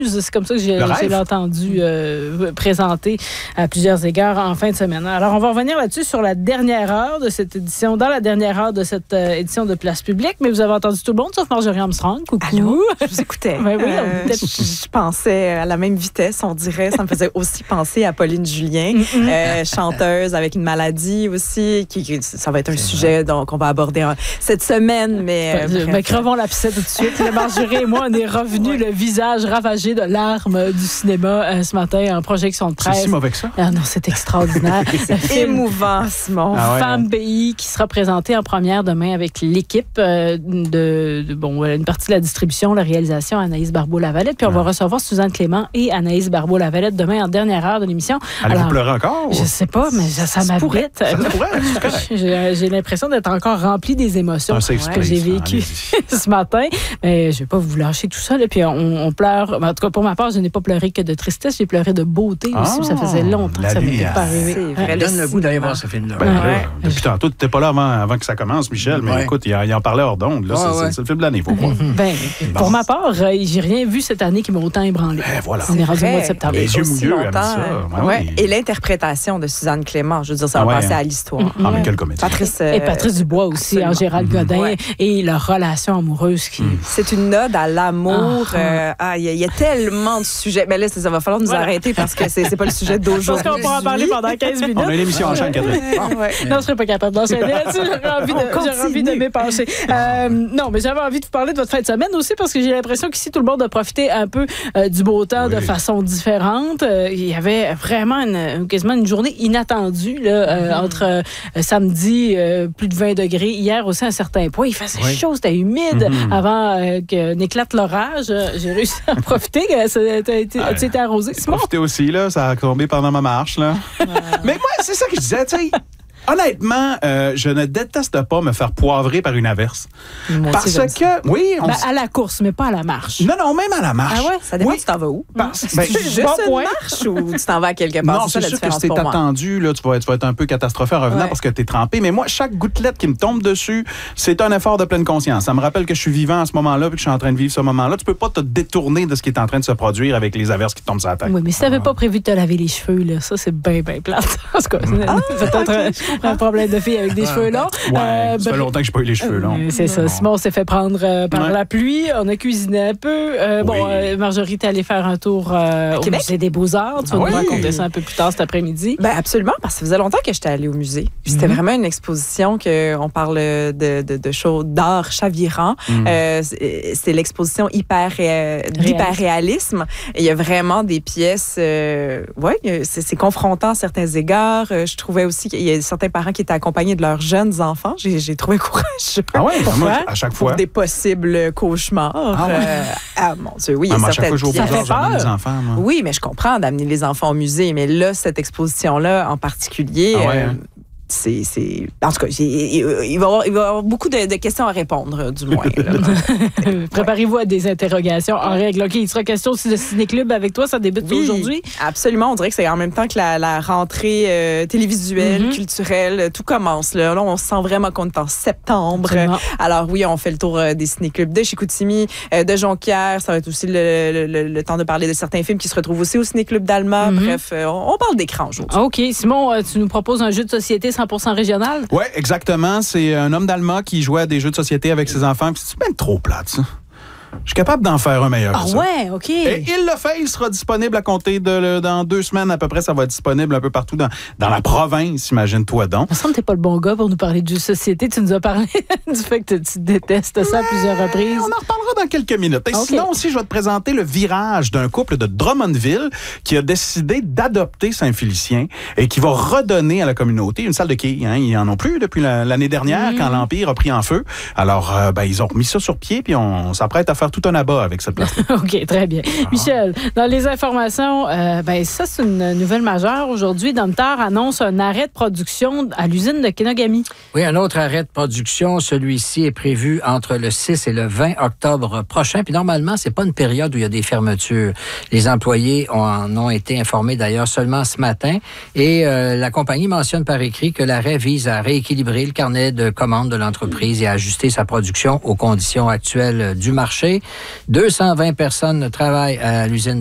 C'est comme ça que j'ai entendu présenter à plusieurs égards en fin de semaine. Alors, on va revenir là-dessus sur la dernière heure de cette édition, dans la dernière heure de cette édition de Place Publique. Mais vous avez entendu tout le monde, sauf Marjorie Armstrong. Coucou. Allô? Je vous écoutais. Ben oui, je pensais à la même vitesse, on dirait. Ça me faisait aussi penser à Pauline Julien, chanteuse avec une maladie aussi. Ça va être un sujet qu'on va aborder cette semaine. Mais crevons l'abcès tout de suite. Marjorie et moi, on est revenus le visage ravagé de larmes du cinéma ce matin en projection de presse. C'est si mauvais que ça? Ah non, c'est extraordinaire. C'est émouvant, Simon. Femme pays qui sera présentée en première demain avec l'équipe une partie de la distribution, la réalisation, Anaïs Barbeau-Lavalette. Puis on va recevoir Suzanne Clément et Anaïs Barbeau-Lavalette demain en dernière heure de l'émission. Allez-vous pleurer encore? Je sais pas, mais ça m'habite. J'ai l'impression d'être encore remplie des émotions que j'ai vécues ce matin. Mais je vais pas vous lâcher tout ça. Là. Puis on pleure. En tout cas, pour ma part, je n'ai pas pleuré que de tristesse. J'ai pleuré de beauté aussi. Ça faisait longtemps que ça m'était pas arrivé. C'est vrai. Donne le goût d'aller voir ce film-là. Depuis tantôt, tu n'étais pas là avant que ça commence, Michel. Mais écoute, il en parlait hors d'onde. C'est le film de l'année, il faut croire. Pour ma part, j'ai rien vu cette année qui m'a autant ébranlé. Voilà. On est rendu au mois de septembre. Les yeux mouilleux, elle ça. Et l'interprétation de Suzanne Clément, je veux dire, ça va passer à l'histoire. Mais quelle comédie. Patrice Dubois aussi, en Gérald Godin, et leur relation amoureuse qui... C'est une ode à l'amour. Il y a tellement de sujets. Mais là, ça va falloir nous arrêter parce que c'est pas le sujet d'aujourd'hui. Je pense qu'on pourra en parler pendant 15 minutes. On a une émission en chaîne, Catherine. Non, je serais pas capable d'enchaîner là-dessus. J'aurais envie de m'épancher. Non, mais j'avais envie de vous parler de votre fin de semaine aussi parce que j'ai l'impression qu'ici, tout le monde a profité un peu du beau temps de façon différente. Il y avait vraiment quasiment une journée inattendue là, entre samedi, plus de 20 degrés. Hier aussi, à un certain point, il faisait chaud, c'était humide avant n'éclate l'orage. J'ai réussi à en profiter. As-tu été arrosé? J'ai profité aussi, là, ça a tombé pendant ma marche. Là. Mais moi, c'est ça que je disais, tu sais. Honnêtement, je ne déteste pas me faire poivrer par une averse. Parce que, oui... à la course, mais pas à la marche. Non, même à la marche. Ah ouais? Ça dépend tu t'en vas où? C'est juste une marche ou tu t'en vas à quelque part? Non, c'est sûr que si t'es attendu, là, tu vas être un peu catastrophé en revenant parce que t'es trempé. Mais moi, chaque gouttelette qui me tombe dessus, c'est un effort de pleine conscience. Ça me rappelle que je suis vivant à ce moment-là puis que je suis en train de vivre ce moment-là. Tu peux pas te détourner de ce qui est en train de se produire avec les averses qui tombent sur la tête. Oui, mais si t'avais pas prévu de te laver les cheveux, là, ça, c'est bien plate. En tout cas, peut-être un problème de fille avec des cheveux longs. Ça fait longtemps que je n'ai pas eu les cheveux longs. C'est ça. Simon s'est fait prendre par la pluie. On a cuisiné un peu. Marjorie, t'es allée faire un tour au Musée des Beaux-Arts. Tu vas nous raconter ça un peu plus tard cet après-midi. Absolument, parce que ça faisait longtemps que j'étais allée au musée. C'était vraiment une exposition on parle de choses d'art chavirant. C'est l'exposition d'hyper-réalisme. Il y a vraiment des pièces... c'est confrontant à certains égards. Je trouvais aussi qu'il y a certains parents qui étaient accompagnés de leurs jeunes enfants. J'ai trouvé courageux. Ah ouais? Pourquoi? À chaque fois. Pour des possibles cauchemars. Mon Dieu, oui. À chaque fois que je vais au Beaux-Arts, j'emmène les enfants. Moi. Oui, mais je comprends d'amener les enfants au musée. Mais là, cette exposition-là en particulier... En tout cas, il va y avoir beaucoup de questions à répondre, du moins. Préparez-vous à des interrogations en règle. OK, il sera question aussi de ciné-club avec toi. Ça débute aujourd'hui? Absolument. On dirait que c'est en même temps que la rentrée télévisuelle, culturelle. Tout commence. Là, on se sent vraiment qu'on est en septembre. Absolument. Alors oui, on fait le tour des ciné-clubs de Chicoutimi, de Jonquière. Ça va être aussi le temps de parler de certains films qui se retrouvent aussi au ciné-club d'Alma. Bref, on parle d'écran aujourd'hui. OK. Simon, tu nous proposes un jeu de société 100% régional? Oui, exactement. C'est un homme d'Alma qui jouait à des jeux de société avec ses enfants. Puis c'est même trop plate, ça. Je suis capable d'en faire un meilleur. Ah ouais, OK. Et il le fait, il sera disponible à compter dans 2 semaines à peu près. Ça va être disponible un peu partout dans la province, imagine-toi donc. Il me semble que t'es pas le bon gars pour nous parler de jeux de société. Tu nous as parlé du fait que tu détestes ça à plusieurs reprises. On en reparlera dans quelques minutes. Et sinon aussi, je vais te présenter le virage d'un couple de Drummondville qui a décidé d'adopter Saint-Félicien et qui va redonner à la communauté une salle de quilles. Ils en ont plus depuis l'année dernière quand l'Empire a pris en feu. Alors, ils ont remis ça sur pied puis on s'apprête à faire tout un abat avec cette place. OK, très bien. Michel, dans les informations, ça, c'est une nouvelle majeure. Aujourd'hui, Domtar annonce un arrêt de production à l'usine de Kenogami. Oui, un autre arrêt de production. Celui-ci est prévu entre le 6 et le 20 octobre prochain. Puis normalement, c'est pas une période où il y a des fermetures. Les employés en ont été informés d'ailleurs seulement ce matin. Et la compagnie mentionne par écrit que l'arrêt vise à rééquilibrer le carnet de commandes de l'entreprise et à ajuster sa production aux conditions actuelles du marché. 220 personnes travaillent à l'usine